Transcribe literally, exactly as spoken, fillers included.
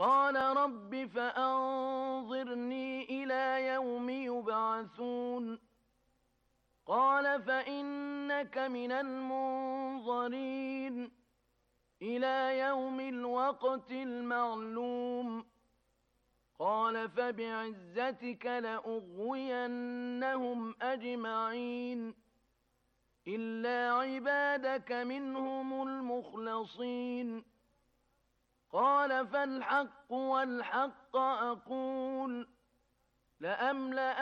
قال رب فأنظرني إلى يوم يبعثون قال فإنك من المنظرين إلى يوم الوقت المعلوم قال فبعزتك لأغوينهم أجمعين إلا عبادك منهم المخلصين قال فالحق والحق أقول لأملأ